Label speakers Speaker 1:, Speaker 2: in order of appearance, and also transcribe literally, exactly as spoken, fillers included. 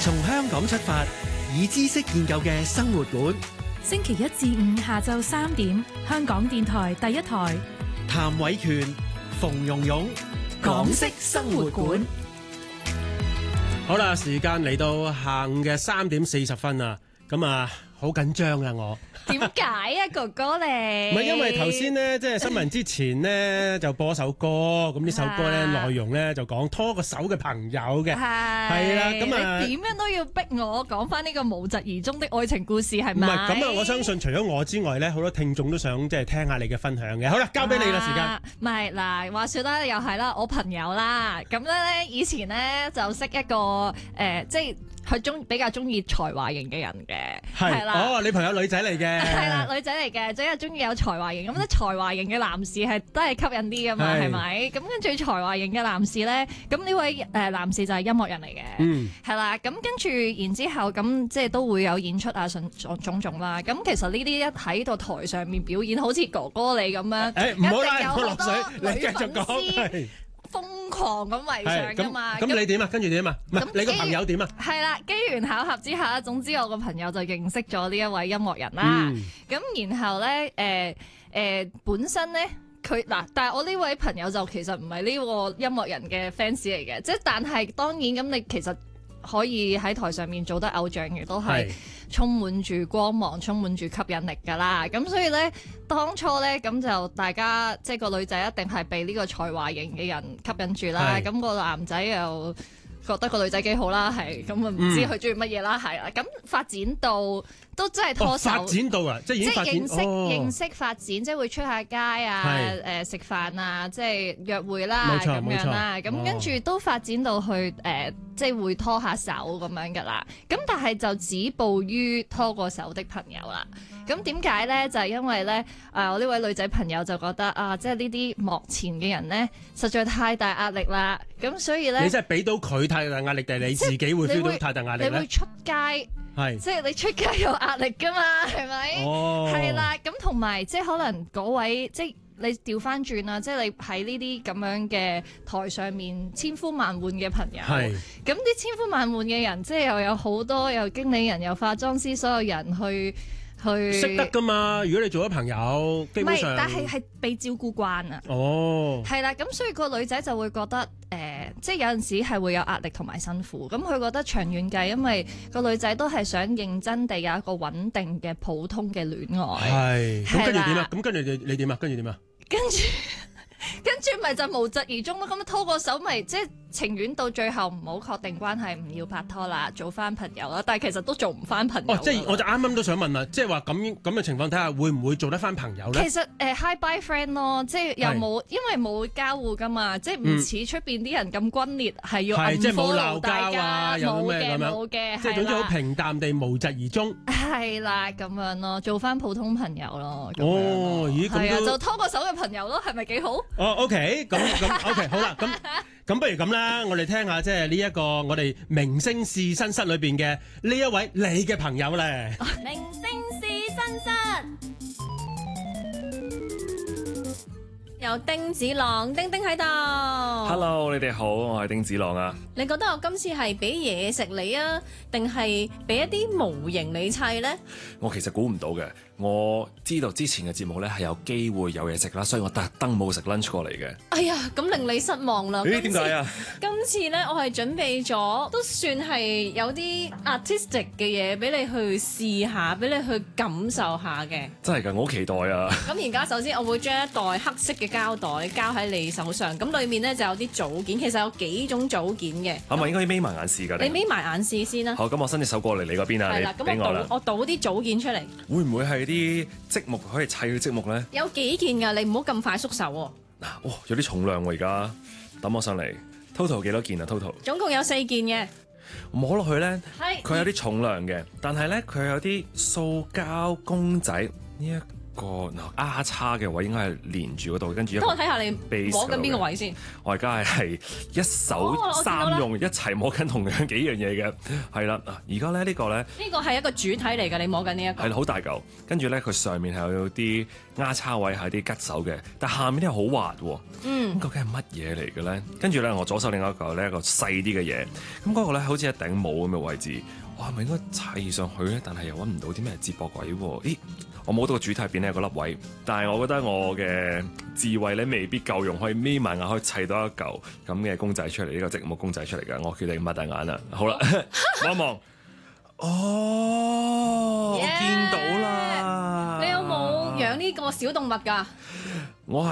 Speaker 1: 從香港出發，以知識建構嘅生活館。
Speaker 2: 星期一至五下晝三點，香港電台第一台。
Speaker 1: 譚偉權、馮蓉蓉，港式生活館。
Speaker 3: 好啦，時間嚟到下午嘅三點四十分啊，咁啊好緊張啊我。
Speaker 4: 點解啊，哥哥你？
Speaker 3: 唔係因為頭先咧，即係新聞之前咧就播首歌，咁呢首歌咧內容咧就講拖個手嘅朋友嘅，係啦，咁啊，
Speaker 4: 你點樣都要逼我講翻呢個無疾而終的愛情故事係咪？
Speaker 3: 唔係咁啊！我相信除咗我之外咧，好多聽眾都想即係聽下你嘅分享嘅。好啦，交俾你啦，時間。
Speaker 4: 唔係嗱，話説啦，又係啦，我朋友啦，咁咧以前咧就識一個誒，即係。佢中比較中意才華型嘅人嘅，係啦。哦，
Speaker 3: 你朋友女仔嚟嘅，
Speaker 4: 係啦，女仔嚟嘅，即係中意有才華型。咁咧才華型嘅男士係都係吸引啲噶嘛，係咪？咁跟住才華型嘅男士咧，咁呢位誒男士就係音樂人嚟嘅，嗯，係啦。咁跟住然之後咁即係都會有演出啊，種種種啦。咁其實呢啲一喺度台上面表演，好似哥哥你咁樣，
Speaker 3: 誒唔好啦，唔好落水，你繼續講。
Speaker 4: 瘋狂咁圍上噶嘛？
Speaker 3: 咁你點啊？跟住點啊？唔係你個朋友點啊？
Speaker 4: 係啦，機緣巧合之下，總之我個朋友就認識咗呢一位音樂人啦。咁、嗯、然後咧，誒、呃、誒、呃，本身咧佢嗱，但係我呢位朋友就其實唔係呢個音樂人嘅 fans 嚟嘅，即係但係當然咁，你其實可以喺台上面做得偶像嘅，都係充滿住光芒，充滿住吸引力㗎啦。咁所以咧，當初咧咁就大家即係個女仔一定係被呢個才華型嘅人吸引住啦。咁個男仔又覺得個女仔幾好啦，係咁啊，唔知佢中意乜嘢啦，係啦。咁發展到都真係拖手，
Speaker 3: 發展到啊，即係已經發展，
Speaker 4: 即係認識認識發展，即係會出下街啊，誒食飯啊，即係約會啦咁樣啦。咁跟住都發展到去誒，即係會拖下手咁樣噶啦。咁但係就止步於拖過手的朋友啦。咁點解咧？就係因為咧，誒我呢位女仔朋友就覺得啊，即係呢啲幕前嘅人咧，實在太大壓力啦。咁所以咧，
Speaker 3: 你真係俾到佢太大壓力，定係你自己會 feel 到太大壓力咧？
Speaker 4: 你會出街，
Speaker 3: 係
Speaker 4: 即係你出街有壓力噶嘛？係咪？哦，係啦。咁同埋即係可能嗰位即係你調翻轉啦，即係你喺呢啲咁樣嘅台上面千呼萬喚嘅朋友，係咁啲千呼萬喚嘅人，即係又有好多又經理人又化妝師，所有人去。去
Speaker 3: 識得噶嘛？如果你做咗朋友，基本上唔係，
Speaker 4: 但係係被照顧慣啊。哦，係啦，咁所以個女仔就會覺得誒、呃，即係有陣時係會有壓力同埋辛苦。咁佢覺得長遠計，因為個女仔都係想認真地有一個穩定嘅普通嘅戀愛。係，咁跟住點啊？咁跟住你你點啊？跟住點啊？跟住跟住咪就無疾而終咯。咁拖個手咪即係。情願到最後唔好確定關係，唔要拍拖啦，做翻朋友啦。但係其實都做唔翻朋友。
Speaker 3: 哦，即係我就啱啱都想問啦，即係話咁咁嘅情況睇下，會唔會做得翻朋友咧？
Speaker 4: 其實誒、呃、hi bye friend 咯，即係又冇，因為冇交互噶嘛，即係唔似出邊啲人咁轟烈，係、嗯、要 unfollow 大家，冇嘅冇嘅，
Speaker 3: 即係總之好平淡地無疾而終。
Speaker 4: 係啦，咁樣咯，做翻普通朋友咯。
Speaker 3: 哦，咦，咁
Speaker 4: 啊，就拖個手嘅朋友咯，係咪幾好？
Speaker 3: 哦 ，OK，咁咁 OK，好啦，咁。咁不如咁啦，我哋聽下即係呢一個我哋明星試身室裏邊嘅呢一位你嘅朋友咧。
Speaker 5: 明星試身室有丁子朗，丁丁喺度。
Speaker 6: Hello， 你哋好，我係丁子朗啊。
Speaker 5: 你覺得我今次係俾嘢食你啊，定係俾一啲模型你砌呢？
Speaker 6: 我其實估唔到嘅。我知道之前嘅節目咧係有機會有嘢食啦，所以我特登冇食 lunch 過嚟嘅。
Speaker 5: 哎呀，咁令你失望啦！
Speaker 6: 咦？點解啊？
Speaker 5: 今次咧，我係準備咗都算係有啲 artistic 嘅嘢俾你去試下，俾你去感受下嘅。
Speaker 6: 真係㗎，我好期待啊！
Speaker 5: 咁而家首先我會將一袋黑色嘅膠袋交喺你手上，咁裡面咧就有啲組件，其實有幾種組件嘅。
Speaker 6: 係咪應該要眯埋眼試㗎？
Speaker 5: 你眯埋眼試先啦。好，
Speaker 6: 咁我伸隻手過嚟你嗰邊啊，
Speaker 5: 係啦，咁我倒我倒啲組件出嚟。會唔會係啲積木可以砌嘅積木咧？有幾件㗎，你唔好咁快縮手喎。
Speaker 6: 嗱，哇，有啲重量喎，而家抌我上嚟 ，total 幾多件啊 ？total
Speaker 5: 總共有四件嘅。
Speaker 6: 摸落去咧，佢有啲重量嘅，但係咧佢有啲塑膠公仔呢一個丫叉嘅位應該係連住嗰度，跟住一個
Speaker 5: 等我睇下你
Speaker 6: base
Speaker 5: 摸緊邊個
Speaker 6: 嗰度嘅
Speaker 5: 位先。
Speaker 6: 我而家係一手
Speaker 5: 哦我見到
Speaker 6: 三
Speaker 5: 啦
Speaker 6: 用一齊摸緊同樣幾樣嘢嘅，係啦。而家咧呢個咧
Speaker 5: 呢個係一個主體嚟㗎，你摸緊呢一個。
Speaker 6: 係好大嚿，跟住咧佢上面係有啲丫叉位係啲吉手嘅，但下面啲係好滑喎。
Speaker 5: 嗯
Speaker 6: 咁究竟係乜嘢嚟嘅咧？跟住咧我左手另外一個咧一個細啲嘅嘢，咁嗰個咧好似一頂帽咁嘅位置，哇！係咪應該砌上去咧？但係又揾唔到啲咩接駁位喎？咦？我摸到個主體入邊咧有個粒位，但係我覺得我嘅智慧咧未必夠用，可以眯埋眼可以砌到一嚿咁嘅公仔出嚟，呢、這個積木公仔出嚟嘅。我決定擘大眼啦。好啦，望一望，哦，我見到啦。
Speaker 5: 你有冇養呢個小動物㗎？
Speaker 6: 我